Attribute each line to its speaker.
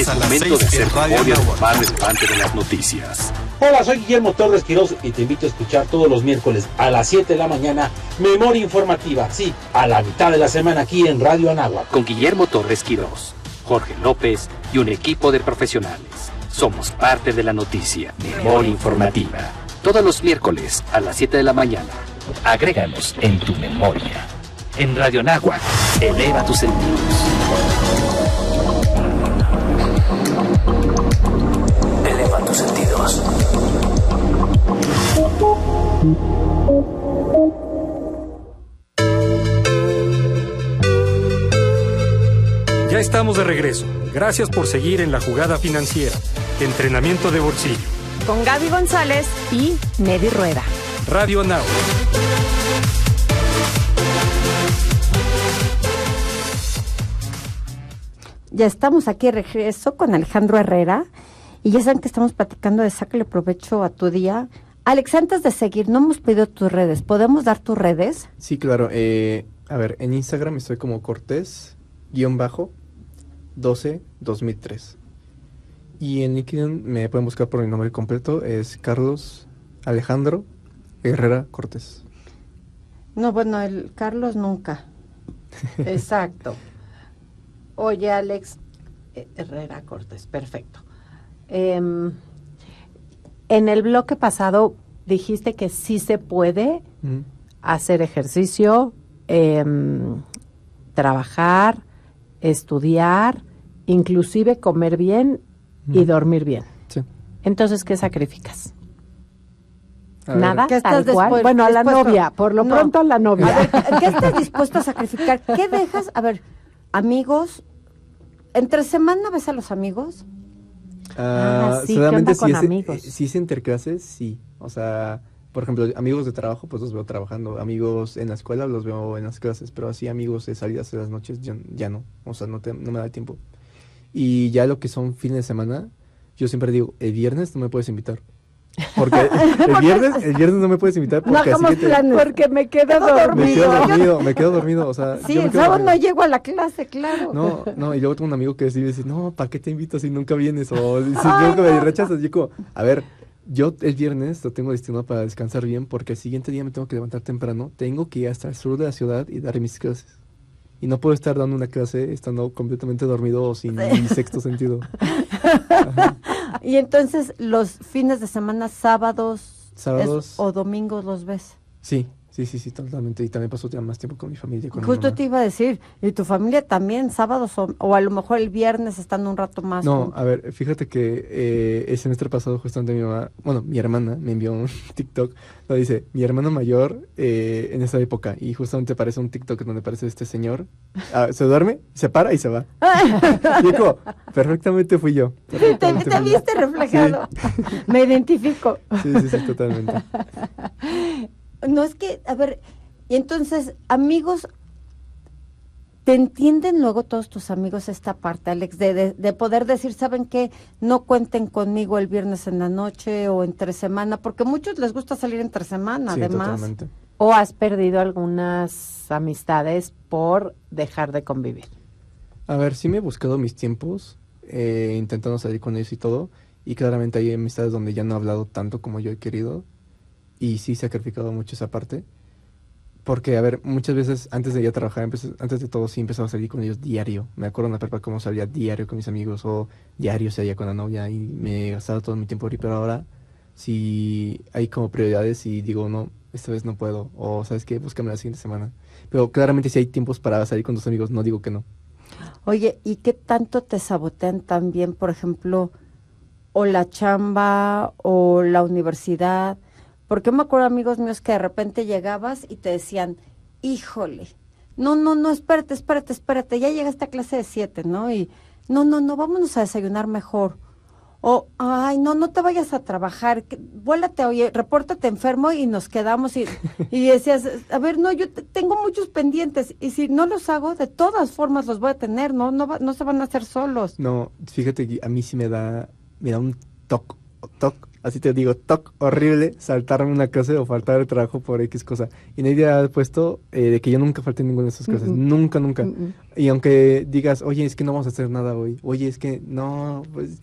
Speaker 1: Es momento de hacer memoria de lo más relevante de las noticias.
Speaker 2: Hola, soy Guillermo Torres Quirós y te invito a escuchar todos los miércoles a las 7 de la mañana Memoria Informativa, sí, a la mitad de la semana aquí en Radio Anáhuac.
Speaker 1: Con Guillermo Torres Quirós, Jorge López y un equipo de profesionales. Somos parte de la noticia. Memoria Informativa. Todos los miércoles a las 7 de la mañana. Agréganos en tu memoria. En Radio Anáhuac, eleva tus sentidos. Eleva tus sentidos.
Speaker 3: Ya estamos de regreso. Gracias por seguir en La Jugada Financiera. Entrenamiento de bolsillo.
Speaker 4: Con Gaby González y Nedy Rueda.
Speaker 3: Radio Anáhuac.
Speaker 4: Ya estamos aquí de regreso con Alejandro Herrera y ya saben que estamos platicando de sácale provecho a tu día. Alex, antes de seguir, no hemos pedido tus redes. ¿Podemos dar tus redes?
Speaker 5: Sí, claro. A ver, en Instagram estoy como Cortés-12-2003. Y en LinkedIn me pueden buscar por mi nombre completo. Es Carlos Alejandro Herrera Cortés.
Speaker 4: No, bueno, el Carlos nunca. Exacto. Oye, Alex, Herrera Cortés, perfecto. En el bloque pasado dijiste que sí se puede hacer ejercicio, trabajar, estudiar, inclusive comer bien y dormir bien.
Speaker 5: Sí.
Speaker 4: Entonces, ¿qué sacrificas?
Speaker 5: Nada,
Speaker 4: ¿Qué estás dispuesto? Bueno, a la novia, por lo pronto a la novia. A ver, ¿qué estás dispuesto a sacrificar? ¿Qué dejas? A ver, amigos, ¿entre semana ves a los amigos?
Speaker 5: Sí, solamente si es interclases, sí. O sea, por ejemplo, amigos de trabajo, pues los veo trabajando. Amigos en la escuela los veo en las clases, pero así amigos de salidas de las noches ya no. O sea, no me da tiempo. Y ya lo que son fines de semana, yo siempre digo, el viernes no me puedes invitar. Porque el viernes no me puedes invitar porque
Speaker 4: no,
Speaker 5: así
Speaker 4: porque me quedo dormido.
Speaker 5: Me quedo dormido, o sea,
Speaker 4: sí, el sábado no llego a la clase, claro.
Speaker 5: No, y luego tengo un amigo que dice, no, ¿para qué te invito si nunca vienes? O si nunca me rechazas, yo como, a ver, yo el viernes lo tengo destinado para descansar bien porque el siguiente día me tengo que levantar temprano, tengo que ir hasta el sur de la ciudad y dar mis clases. Y no puedo estar dando una clase estando completamente dormido o sin mi sexto sentido. Ajá.
Speaker 4: Y entonces, los fines de semana, sábados o domingos, ¿los ves?
Speaker 5: Sí, totalmente. Y también paso más tiempo con mi familia.
Speaker 4: Justo te iba a decir, ¿y tu familia también sábados o a lo mejor el viernes estando un rato más?
Speaker 5: No, a ver, fíjate que el semestre pasado justamente mi hermana me envió un TikTok donde dice, mi hermano mayor en esa época, y justamente aparece un TikTok donde aparece este señor, se duerme, se para y se va. Y digo, perfectamente fui yo.
Speaker 4: Te viste reflejado. Sí. Me identifico.
Speaker 5: Sí, totalmente.
Speaker 4: No, es que, a ver, y entonces, amigos, ¿te entienden luego todos tus amigos esta parte, Alex, de poder decir, ¿saben qué? No cuenten conmigo el viernes en la noche o entre semana, porque a muchos les gusta salir entre semana,
Speaker 5: sí,
Speaker 4: además.
Speaker 5: Totalmente.
Speaker 4: ¿O has perdido algunas amistades por dejar de convivir?
Speaker 5: A ver, sí me he buscado mis tiempos, intentando salir con ellos y todo, y claramente hay amistades donde ya no he hablado tanto como yo he querido. Y sí, sacrificado mucho esa parte. Porque, a ver, muchas veces antes de ya trabajar, antes de todo, sí empezaba a salir con ellos diario. Me acuerdo en la prepa cómo salía diario con mis amigos o diario salía con la novia y me gastaba todo mi tiempo. Pero ahora sí hay como prioridades y digo, no, esta vez no puedo. O, ¿sabes qué? Búscame la siguiente semana. Pero claramente sí hay tiempos para salir con tus amigos, no digo que no.
Speaker 4: Oye, ¿y qué tanto te sabotean también, por ejemplo, o la chamba o la universidad? Porque me acuerdo amigos míos que de repente llegabas y te decían, híjole, no, espérate, ya llegaste a clase de 7, ¿no? Y no, vámonos a desayunar mejor. O, ay, no te vayas a trabajar, vuélate, oye, repórtate enfermo y nos quedamos y decías, a ver, no, yo tengo muchos pendientes y si no los hago, de todas formas los voy a tener, no se van a hacer solos.
Speaker 5: No, fíjate que a mí sí me da un toque así te digo, horrible saltarme una clase o faltar el trabajo por X cosa. Y nadie ha puesto de que yo nunca falte en ninguna de esas clases. Nunca. Y aunque digas, oye, es que no vamos a hacer nada hoy. Oye, es que no, pues